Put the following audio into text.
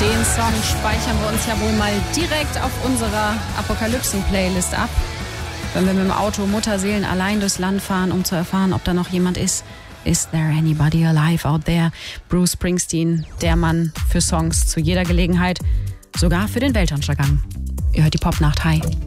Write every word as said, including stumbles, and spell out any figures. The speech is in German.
Den Song speichern wir uns ja wohl mal direkt auf unserer Apokalypsen-Playlist ab. Wenn wir mit dem Auto Mutterseelen allein durchs Land fahren, um zu erfahren, ob da noch jemand ist. Is there anybody alive out there? Bruce Springsteen, der Mann für Songs zu jeder Gelegenheit, sogar für den Weltuntergang. Ihr hört die Popnacht. Hi.